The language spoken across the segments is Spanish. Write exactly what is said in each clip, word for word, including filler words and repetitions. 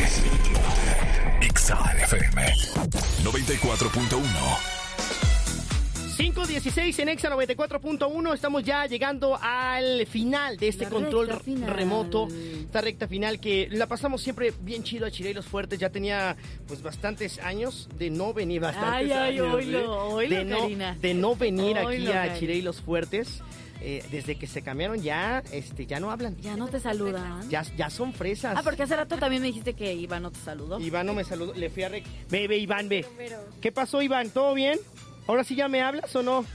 Exa F M noventa y cuatro punto uno. cinco dieciséis en Exa noventa y cuatro punto uno. Estamos ya llegando al final de este La control recta final. remoto. Esta recta final que la pasamos siempre bien chido a Chirey Los Fuertes. Ya tenía pues bastantes años de no venir. Bastantes Ay, ay, años, oílo, ¿eh? oílo, de, no, Karina. de no venir aquí Oílo, a Karina. Chirey Los Fuertes. Eh, desde que se cambiaron ya, este, ya no hablan. Ya no te saludan. Ya, ya son fresas. Ah, porque hace rato también me dijiste que Iván no te saludó. Iván no me saludó. Le fui a... Re... Ve, ve, Iván, ve. ¿Qué pasó, Iván? ¿Todo bien? ¿Ahora sí ya me hablas o no?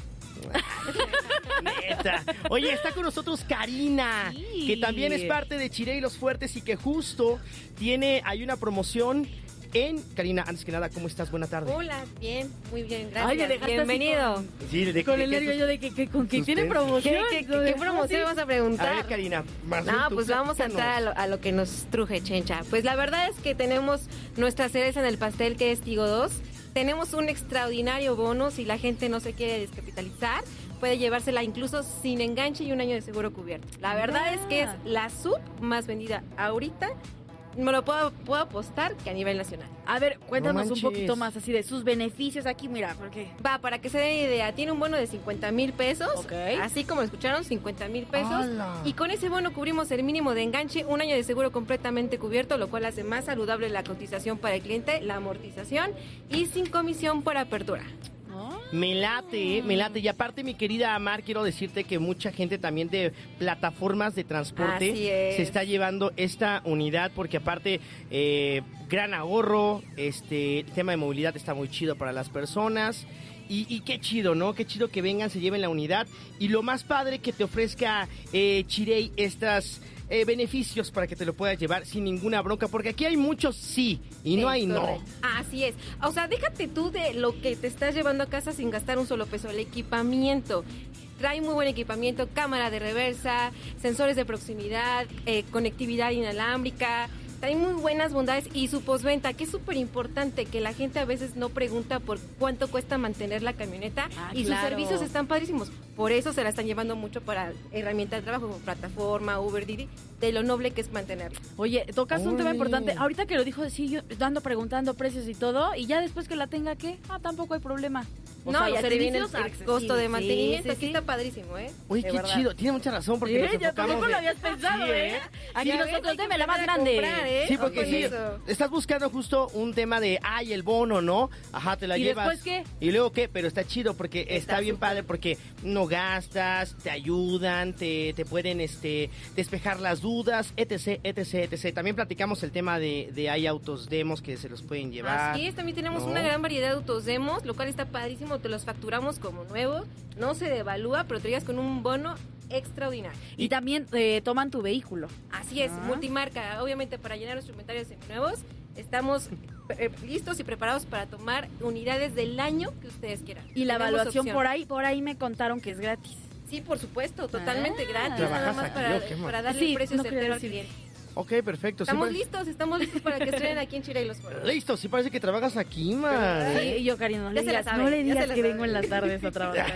Neta. Oye, está con nosotros Karina, Sí. que también es parte de Chirey Los Fuertes y que justo tiene, hay una promoción en... Karina, antes que nada, ¿cómo estás? Buena tarde. Hola, bien, muy bien, gracias. Ay, me dejaste así Bienvenido. con- Sí, de- Con de- el de- nervio yo de que, que con que tiene Suspenso. promoción. ¿Qué, qué, qué promoción me vas a preguntar? A ver, Karina, más bien No, tú, pues vamos a entrar a platícanos. lo, a lo que nos truje, Chencha. Pues la verdad es que tenemos nuestra cereza en el pastel, que es Tigo dos. Tenemos un extraordinario bono. Si la gente no se quiere descapitalizar, puede llevársela incluso sin enganche y un año de seguro cubierto. La verdad Ah. es que es la sub más vendida ahorita. Me lo puedo, puedo apostar que a nivel nacional. A ver, cuéntanos No un manches. poquito más así de sus beneficios aquí, mira, porque... Va, para que se den idea, tiene un bono de cincuenta mil pesos, Ok. así como escucharon, cincuenta mil pesos. ¡Hala! Y con ese bono cubrimos el mínimo de enganche, un año de seguro completamente cubierto, lo cual hace más saludable la cotización para el cliente, la amortización y sin comisión por apertura. Me late, eh, me late. Y aparte, mi querida Amar, quiero decirte que mucha gente también de plataformas de transporte Así es. se está llevando esta unidad porque aparte, eh, gran ahorro, este, el tema de movilidad está muy chido para las personas. Y, y qué chido, ¿no? Qué chido que vengan, se lleven la unidad. Y lo más padre que te ofrezca eh, Chirey estas eh, beneficios para que te lo puedas llevar sin ninguna bronca. Porque aquí hay muchos sí y no Es hay no. correcto. Así es. O sea, déjate tú de lo que te estás llevando a casa sin gastar un solo peso. El equipamiento. Trae muy buen equipamiento, cámara de reversa, sensores de proximidad, eh, conectividad inalámbrica. Trae muy buenas bondades y su postventa, que es súper importante, que la gente a veces no pregunta por cuánto cuesta mantener la camioneta Ah, y claro. sus servicios están padrísimos. Por eso se la están llevando mucho para herramientas de trabajo como plataforma, Uber, Didi, de lo noble que es mantenerla. Oye, tocas un tema Órale. importante. Ahorita que lo dijo, sí, yo dando, preguntando precios y todo, y ya después que la tenga, ¿qué? Ah, tampoco hay problema. O no, sea, ya los te viene el, servicios el costo de accesibles. mantenimiento. Sí, sí, Aquí sí. está padrísimo, ¿eh? Oye, De qué verdad. chido. Tiene mucha razón porque nos Sí, ya enfocamos tampoco de- lo habías pensado, Sí, ¿eh? Aquí Ya ves, nosotros, hay que deme la más empezar a grande. comprar, ¿eh? Sí, porque Con sí, eso. estás buscando justo un tema de, ay, el bono, ¿no? Ajá, te la ¿Y llevas. después qué? ¿Y luego qué? Pero está chido porque está, Está bien súper. padre porque no gastas, te ayudan, te, te pueden este, despejar las dudas, etc, etc, etc. También platicamos el tema de, de hay autos demos que se los pueden llevar. Así es, también tenemos ¿no? una gran variedad de autos demos, lo cual está padrísimo, te los facturamos como nuevos, no se devalúa, pero te llegas con un bono extraordinario. Y también eh, toman tu vehículo. Así es, Ah. multimarca, obviamente para llenar nuestros inventarios nuevos, estamos eh, listos y preparados para tomar unidades del año que ustedes quieran. Y la Tenemos evaluación opción. por ahí, por ahí me contaron que es gratis. Sí, por supuesto, totalmente Ah. gratis, ¿Trabajas nada más aquí para, o qué más? para darle Sí, el precio no quería certero al decir. cliente. Ok, perfecto. sí Estamos parece- listos, estamos listos para que estrenen aquí en Chirey Los Fuertes. Listo, sí parece que trabajas aquí, man. Sí, y yo, Karina, no Ya le se la digas, sabe, no le ya se digas la que sabe. vengo en las tardes a trabajar.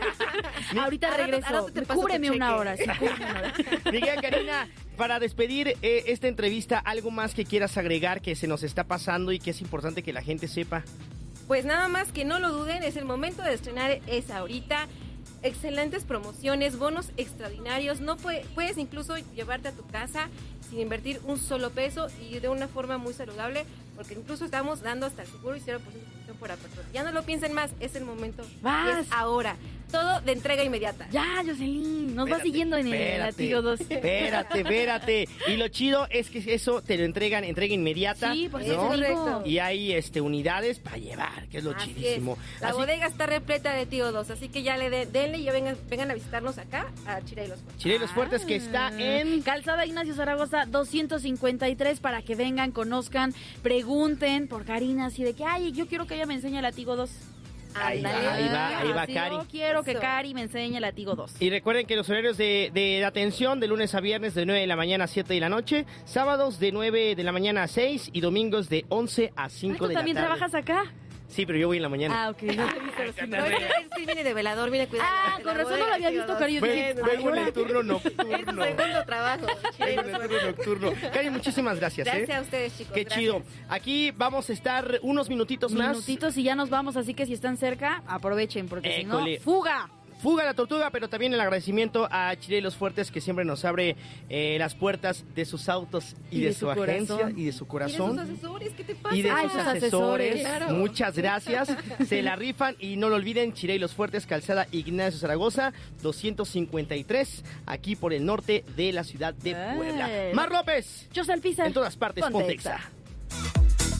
Ahorita Al rato- regreso. al rato te paso tu Cúbreme una cheque. hora, sí, cúbreme una hora. Miguel, Karina, para despedir eh, esta entrevista, ¿algo más que quieras agregar que se nos está pasando y que es importante que la gente sepa? Pues nada más que no lo duden, es el momento de estrenar, es ahorita. Excelentes promociones, bonos extraordinarios, no puede- puedes incluso llevarte a tu casa sin invertir un solo peso y de una forma muy saludable, porque incluso estamos dando hasta el seguro y cero por ciento de comisión por apertura. Ya no lo piensen más, es el momento, Vas. y es ahora. Todo de entrega inmediata. Ya, Jocelyn, nos va Espérate, siguiendo en el espérate, latigo dos. Espérate, espérate. Y lo chido es que eso te lo entregan, entrega inmediata. Sí, por ¿no? eso te digo. Correcto. Y hay este unidades para llevar, que es lo Así chidísimo. es. La Así- bodega está repleta de tío dos, así que ya le de- denle y ya vengan, vengan a visitarnos acá a Chirey Los Fuertes. Chirey Los Fuertes, que está en... Calzada Ignacio Zaragoza doscientos cincuenta y tres, para que vengan, conozcan, pregunten por Karina, así de que, ay, yo quiero que ella me enseñe el latigo dos. Ahí va, Ándale. ahí va, ahí va, Así, Cari. Yo quiero que Eso. Cari me enseñe el latigo dos. Y recuerden que los horarios de, de atención de lunes a viernes de nueve de la mañana a siete de la noche, sábados de nueve de la mañana a seis y domingos de once a Ay, cinco ¿tú de la tarde. también trabajas acá? Sí, pero yo voy en la mañana. Ah, ok. No te he visto los No, es que es que viene de velador, viene cuidado. Ah, con razón no lo había visto, Cari. Yo dije, Vengo vengo en "Ay, el turno Es su nocturno. segundo trabajo. Vengo en el turno nocturno. Cari, muchísimas gracias, Gracias ¿eh? a ustedes, chicos. Qué gracias. chido. Aquí vamos a estar unos minutitos más. minutitos y ya nos vamos, así que si están cerca, aprovechen, porque École. si no, ¡fuga! Fuga a la tortuga, pero también el agradecimiento a Chile y los Fuertes, que siempre nos abre eh, las puertas de sus autos y, de, su, agencia corazón. y de su ¿Y de corazón. sus asesores? ¿Qué te pasa? Y de Ay, sus sus asesores, asesores. Claro. muchas gracias. Se la rifan y no lo olviden, Chile y los Fuertes, calzada Ignacio Zaragoza, doscientos cincuenta y tres, aquí por el norte de la ciudad de Ay. Puebla. Mar López, Yo soy el Pizza. en todas partes, Ponte ponte Exa.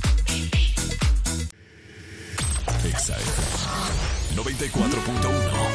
Exa. Exa F M noventa y cuatro punto uno.